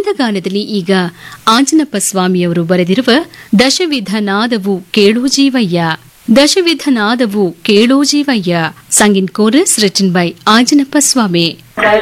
ವೃಂದಗಾನದಲ್ಲಿ ಈಗ ಆಂಜನಪ್ಪ ಸ್ವಾಮಿಯವರು ಬರೆದಿರುವ ದಶವಿಧ ನಾದವು ಕೇಳೋ ಜೀವಯ್ಯ. ದಶವಿಧ ನಾದವು ಕೇಳೋ ಜೀವಯ್ಯ. ಸಂಗಿನ್ chorus written by Anjanappa Swami.